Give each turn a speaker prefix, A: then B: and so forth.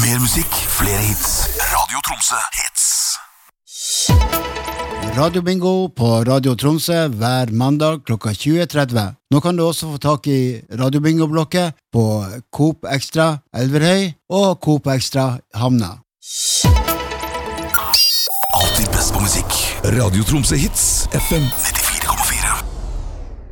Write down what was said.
A: Mer musikk, flere hits. Radio Tromsø hits.
B: Radio Bingo på Radio Tromsø hver mandag klokka 20.30. Nå kan du også få tak i Radio Bingo-blokket på Coop Extra Elverhøy og Coop Extra Havna.
A: Alltid best på musikk. Radio Tromsø hits, FM 95.